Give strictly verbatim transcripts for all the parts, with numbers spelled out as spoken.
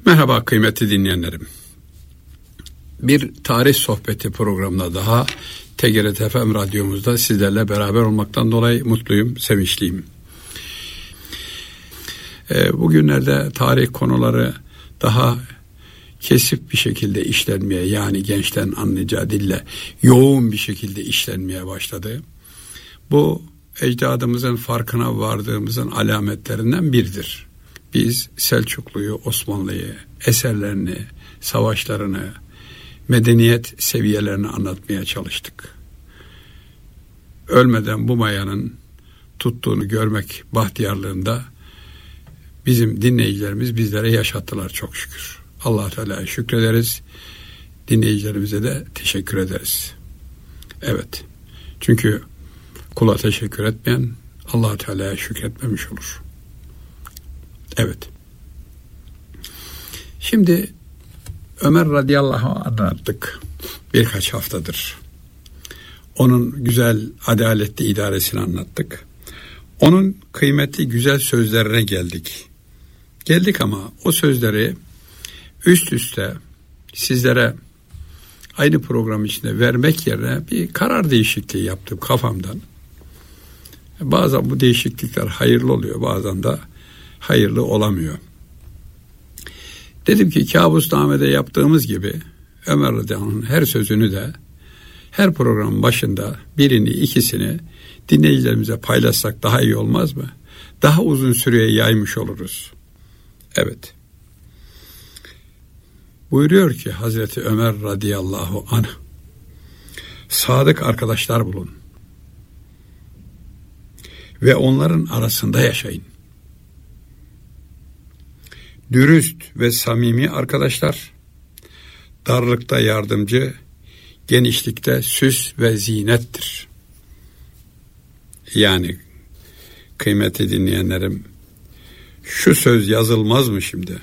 Merhaba kıymetli dinleyenlerim. Bir tarih sohbeti programına daha T G R T F M radyomuzda sizlerle beraber olmaktan dolayı mutluyum, sevinçliyim. Bugünlerde tarih konuları daha kesif bir şekilde işlenmeye, yani gençlerin anlayacağı dille yoğun bir şekilde işlenmeye başladı. Bu ecdadımızın farkına vardığımızın alametlerinden biridir. Biz Selçuklu'yu, Osmanlı'yı, eserlerini, savaşlarını, medeniyet seviyelerini anlatmaya çalıştık. Ölmeden bu mayanın tuttuğunu görmek bahtiyarlığında bizim dinleyicilerimiz bizlere yaşattılar çok şükür. Allah Teala'ya şükrederiz. Dinleyicilerimize de teşekkür ederiz. Evet. Çünkü kula teşekkür etmeyen Allah Teala'ya şükretmemiş olur. Evet. Şimdi Ömer radıyallahu anh anlattık birkaç haftadır. Onun güzel, adaletli idaresini anlattık. Onun kıymetli, güzel sözlerine geldik. Geldik ama o sözleri üst üste sizlere aynı program içinde vermek yerine bir karar değişikliği yaptım kafamdan. Bazen bu değişiklikler hayırlı oluyor, bazen de hayırlı olamıyor. Dedim ki kabusnamede yaptığımız gibi Ömer radıyallahu anh'ın her sözünü de her programın başında birini, ikisini dinleyicilerimize paylaşsak daha iyi olmaz mı? Daha uzun süreye yaymış oluruz. Evet. Buyuruyor ki Hazreti Ömer radıyallahu anh, sadık arkadaşlar bulun ve onların arasında yaşayın. Dürüst ve samimi arkadaşlar, darlıkta yardımcı, genişlikte süs ve zinettir. Yani kıymetli dinleyenlerim, şu söz yazılmaz mı şimdi?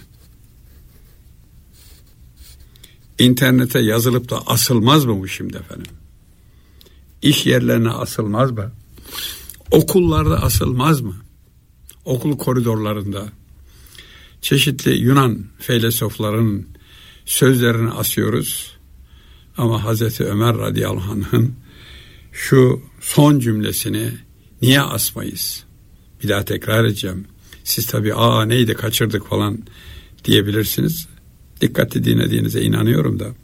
İnternete yazılıp da asılmaz mı bu şimdi efendim? İş yerlerine asılmaz mı? Okullarda asılmaz mı? Okul koridorlarında çeşitli Yunan filozofların sözlerini asıyoruz. Ama Hazreti Ömer radıyallahu anh'ın şu son cümlesini niye asmayız? Bir daha tekrar edeceğim. Siz tabii aa neydi kaçırdık falan diyebilirsiniz. Dikkatli dinlediğinize inanıyorum da.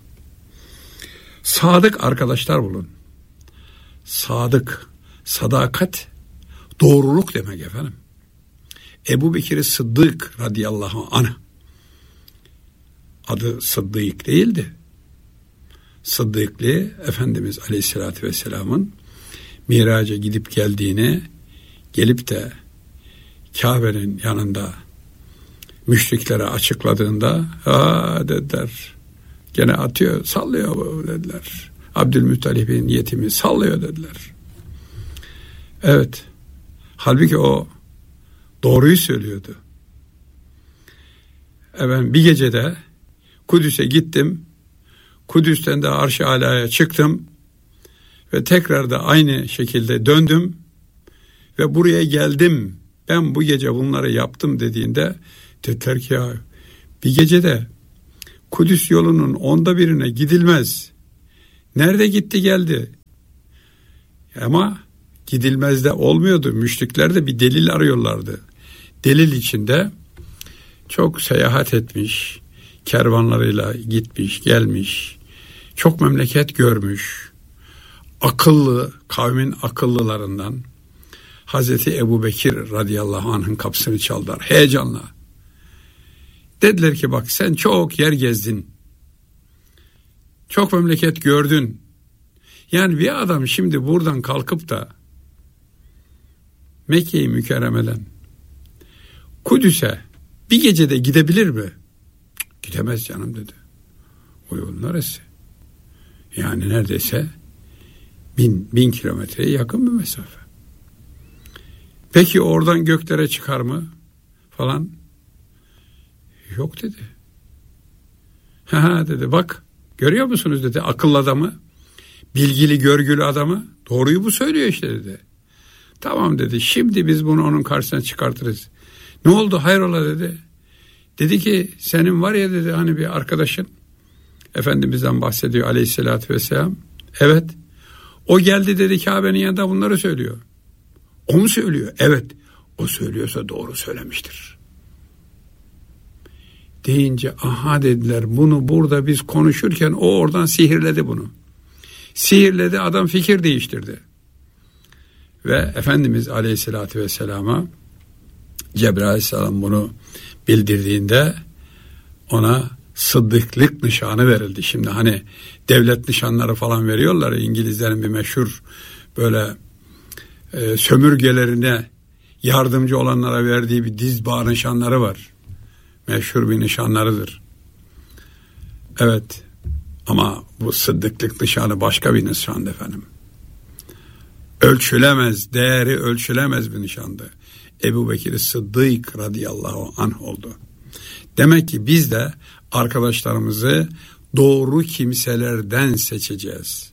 Sadık arkadaşlar bulun. Sadık, sadakat, doğruluk demek efendim. Ebu Bekir Sıddık radıyallahu anh, adı Sıddık değildi. Sıddıklı Efendimiz Aleyhisselatü Vesselam'ın miraca gidip geldiğini, gelip de Kabe'nin yanında müşriklere açıkladığında aa dediler, gene atıyor, sallıyor dediler. Abdülmuttalib'in yetimi sallıyor dediler. Evet. Halbuki o doğruyu söylüyordu. Evet, bir gecede Kudüs'e gittim. Kudüs'ten de Arş-ı Alâ'ya çıktım ve tekrar da aynı şekilde döndüm ve buraya geldim. Ben bu gece bunları yaptım dediğinde dediler ki ya bir gecede Kudüs yolunun onda birine gidilmez. Nerede gitti geldi? Ama gidilmez de olmuyordu. Müşrikler de bir delil arıyorlardı. Delil içinde çok seyahat etmiş, kervanlarıyla gitmiş, gelmiş, çok memleket görmüş, akıllı, kavmin akıllılarından Hazreti Ebu Bekir radıyallahu anh'ın kapısını çaldılar heyecanla. Dediler ki bak sen çok yer gezdin, çok memleket gördün. Yani bir adam şimdi buradan kalkıp da Mekke-i Mükerreme'den Kudüs'e bir gecede gidebilir mi? Gidemez canım dedi. O yol neresi? Yani neredeyse bin, bin kilometreye yakın bir mesafe. Peki oradan göklere çıkar mı? Falan. Yok dedi. Ha dedi bak görüyor musunuz dedi akıllı adamı, bilgili görgülü adamı, doğruyu bu söylüyor işte dedi. Tamam dedi, şimdi biz bunu onun karşısına çıkartırız. Ne oldu hayrola dedi. Dedi ki senin var ya dedi hani bir arkadaşın, Efendimiz'den bahsediyor aleyhissalatü vesselam. Evet. O geldi dedi Kabe'nin yanında bunları söylüyor. O mu söylüyor? Evet. O söylüyorsa doğru söylemiştir. Deyince aha dediler, bunu burada biz konuşurken o oradan sihirledi bunu. Sihirledi, adam fikir değiştirdi. Ve Efendimiz aleyhissalatü vesselama Cebrail aleyhisselam bunu bildirdiğinde ona sıddıklık nişanı verildi. Şimdi hani devlet nişanları falan veriyorlar. İngilizlerin bir meşhur böyle e, sömürgelerine yardımcı olanlara verdiği bir dizbağ nişanları var. Meşhur bir nişanlarıdır. Evet. Ama bu sıddıklık nişanı başka bir nişandı efendim. Ölçülemez, değeri ölçülemez bir nişandı. Ebu Bekir Sıddık radıyallahu anh oldu. Demek ki biz de arkadaşlarımızı doğru kimselerden seçeceğiz.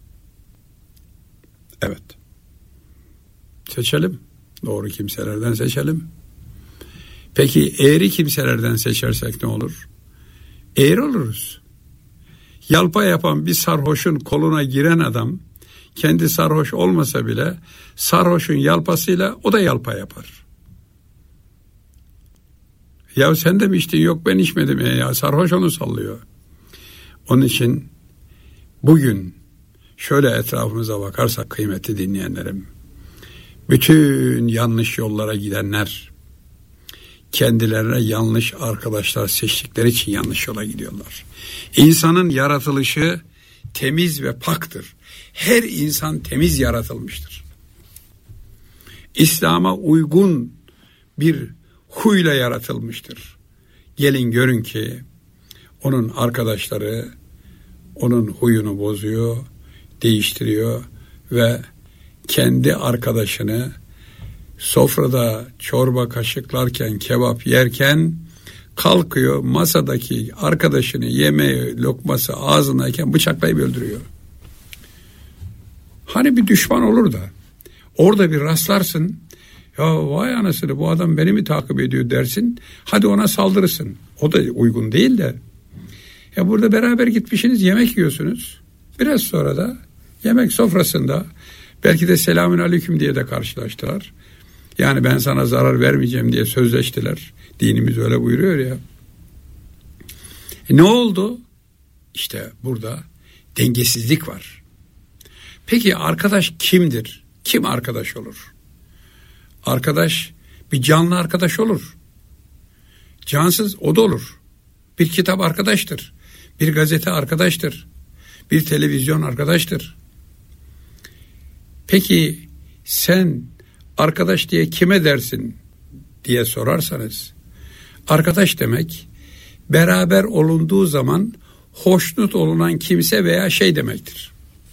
Evet. Seçelim. Doğru kimselerden seçelim. Peki eğri kimselerden seçersek ne olur? Eğri oluruz. Yalpa yapan bir sarhoşun koluna giren adam, kendi sarhoş olmasa bile sarhoşun yalpasıyla o da yalpa yapar. Ya sen de mi içtin? Yok ben içmedim. Ya, ya sarhoş onu sallıyor. Onun için bugün şöyle etrafımıza bakarsak kıymetli dinleyenlerim, bütün yanlış yollara gidenler kendilerine yanlış arkadaşlar seçtikleri için yanlış yola gidiyorlar. İnsanın yaratılışı temiz ve paktır. Her insan temiz yaratılmıştır. İslam'a uygun bir huyla yaratılmıştır. Gelin görün ki onun arkadaşları onun huyunu bozuyor, değiştiriyor ve kendi arkadaşını sofrada çorba kaşıklarken, kebap yerken kalkıyor masadaki arkadaşını yemeği lokması ağzındayken bıçaklayıp öldürüyor. Hani bir düşman olur da orada bir rastlarsın, ya vay anasını bu adam beni mi takip ediyor dersin, hadi ona saldırırsın. O da uygun değil de. Ya burada beraber gitmişsiniz, yemek yiyorsunuz. Biraz sonra da yemek sofrasında belki de selamün aleyküm diye de karşılaştılar. Yani ben sana zarar vermeyeceğim diye sözleştiler. Dinimiz öyle buyuruyor ya. E ne oldu? İşte burada dengesizlik var. Peki arkadaş kimdir? Kim arkadaş olur? Arkadaş bir canlı arkadaş olur. Cansız o da olur. Bir kitap arkadaştır. Bir gazete arkadaştır. Bir televizyon arkadaştır. Peki sen arkadaş diye kime dersin diye sorarsanız, arkadaş demek beraber olunduğu zaman hoşnut olunan kimse veya şey demektir.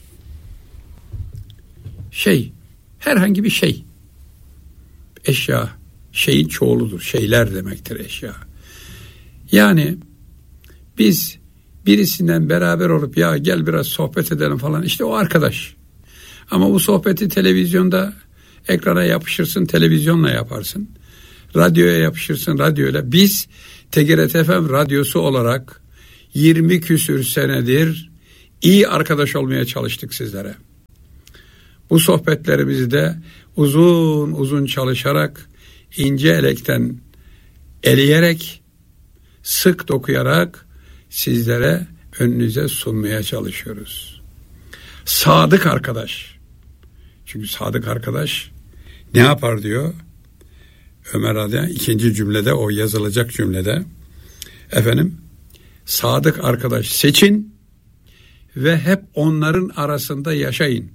Şey, herhangi bir şey. Eşya, şeyin çoğuludur. Şeyler demektir eşya. Yani biz birisinden beraber olup ya gel biraz sohbet edelim falan, işte o arkadaş. Ama bu sohbeti televizyonda ekrana yapışırsın, televizyonla yaparsın. Radyoya yapışırsın, radyoyla. Biz T G R T F M radyosu olarak yirmi küsür senedir iyi arkadaş olmaya çalıştık sizlere. Bu sohbetlerimizi de uzun uzun çalışarak, ince elekten eleyerek, sık dokuyarak sizlere önünüze sunmaya çalışıyoruz. Sadık arkadaş. Çünkü sadık arkadaş ne yapar diyor Ömer Radyan ikinci cümlede, o yazılacak cümlede. Efendim, sadık arkadaş seçin ve hep onların arasında yaşayın.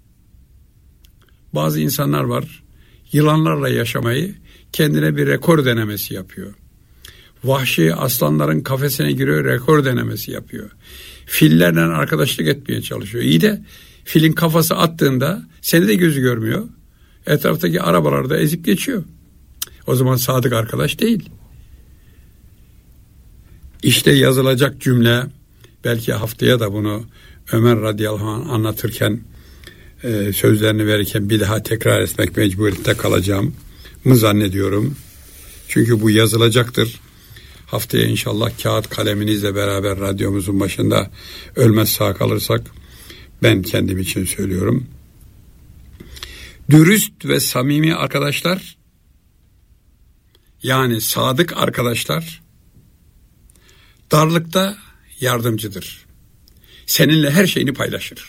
Bazı insanlar var, yılanlarla yaşamayı kendine bir rekor denemesi yapıyor. Vahşi aslanların kafesine giriyor, rekor denemesi yapıyor. Fillerle arkadaşlık etmeye çalışıyor. İyi de filin kafası attığında seni de gözü görmüyor. Etraftaki arabalarda ezip geçiyor. O zaman sadık arkadaş değil. İşte yazılacak cümle, belki haftaya da bunu Ömer radıyallahu anh anlatırken, e, sözlerini verirken bir daha tekrar etmek mecburiyette kalacağım mı zannediyorum. Çünkü bu yazılacaktır. Haftaya inşallah kağıt kaleminizle beraber radyomuzun başında ölmez sağ kalırsak, ben kendim için söylüyorum. Dürüst ve samimi arkadaşlar, yani sadık arkadaşlar, darlıkta yardımcıdır. Seninle her şeyini paylaşır.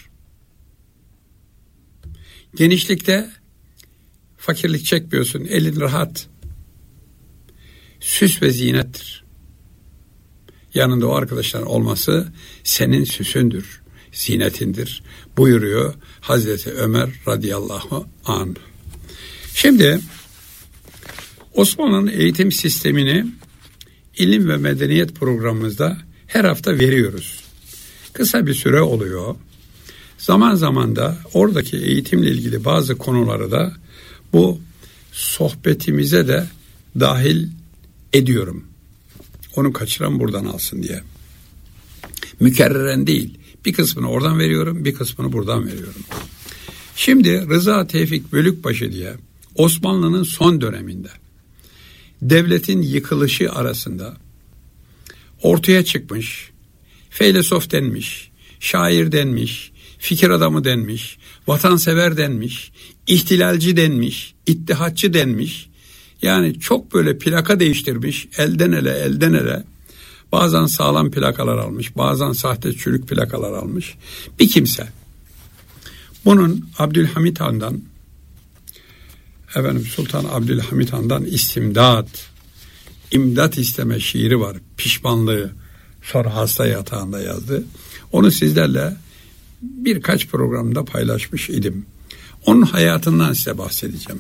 Genişlikte fakirlik çekmiyorsun, elin rahat. Süs ve zinettir. Yanında o arkadaşların olması senin süsündür, zinetindir buyuruyor Hazreti Ömer radıyallahu anh. Şimdi Osmanlı'nın eğitim sistemini ilim ve medeniyet programımızda her hafta veriyoruz. Kısa bir süre oluyor. Zaman zaman da oradaki eğitimle ilgili bazı konuları da bu sohbetimize de dahil ediyorum. Onu kaçıran buradan alsın diye. Mükerreren değil. Bir kısmını oradan veriyorum, bir kısmını buradan veriyorum. Şimdi Rıza Tevfik Bölükbaşı diye Osmanlı'nın son döneminde devletin yıkılışı arasında ortaya çıkmış, feylesof denmiş, şair denmiş, fikir adamı denmiş, vatansever denmiş, ihtilalci denmiş, ittihatçı denmiş. Yani çok böyle plaka değiştirmiş, elden ele elden ele. Bazen sağlam plakalar almış, bazen sahte çürük plakalar almış bir kimse. Bunun Abdülhamit Han'dan, efendim Sultan Abdülhamit Han'dan istimdat, imdat isteme şiiri var. Pişmanlığı sonra hasta yatağında yazdı. Onu sizlerle birkaç programda paylaşmış idim. Onun hayatından size bahsedeceğim.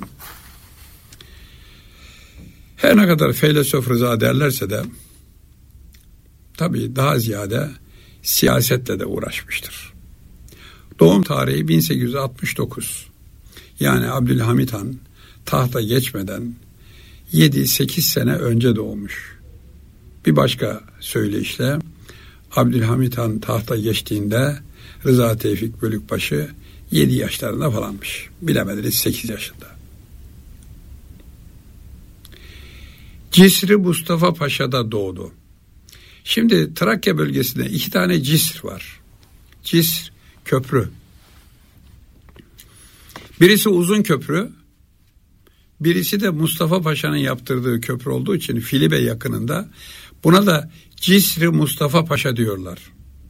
Her ne kadar feylesof Rıza derlerse de tabii daha ziyade siyasetle de uğraşmıştır. Doğum tarihi bin sekiz yüz altmış dokuz. Yani Abdülhamit Han tahta geçmeden yedi sekiz sene önce doğmuş. Bir başka söyleyişle Abdülhamit Han tahta geçtiğinde Rıza Tevfik Bölükbaşı yedi yaşlarında falanmış. Bilemediniz sekiz yaşında. Cisri Mustafa Paşa'da doğdu. Şimdi Trakya bölgesinde iki tane Cisr var. Cisr köprü. Birisi uzun köprü, birisi de Mustafa Paşa'nın yaptırdığı köprü olduğu için Filibe yakınında. Buna da Cisri Mustafa Paşa diyorlar.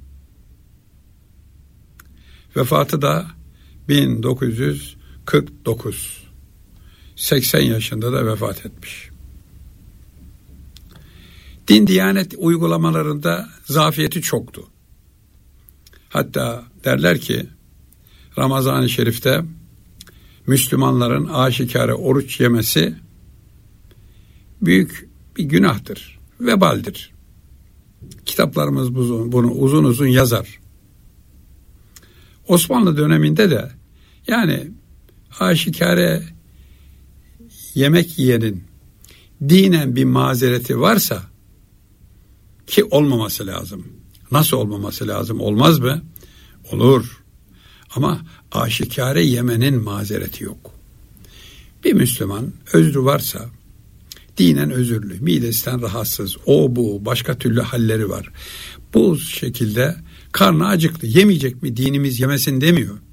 Vefatı da bin dokuz yüz kırk dokuz. seksen yaşında da vefat etmiş. Din diyanet uygulamalarında zafiyeti çoktu. Hatta derler ki Ramazan-ı Şerif'te Müslümanların aşikare oruç yemesi büyük bir günahtır, vebaldir. Kitaplarımız bunu uzun uzun yazar. Osmanlı döneminde de yani aşikare yemek yiyenin dinen bir mazereti varsa, ki olmaması lazım. Nasıl olmaması lazım? Olmaz mı? Olur. Ama aşikare yemenin mazereti yok. Bir Müslüman özrü varsa, dinen özürlü, midesinden rahatsız, o bu, başka türlü halleri var. Bu şekilde karnı acıktı, yemeyecek mi? Dinimiz yemesin demiyor.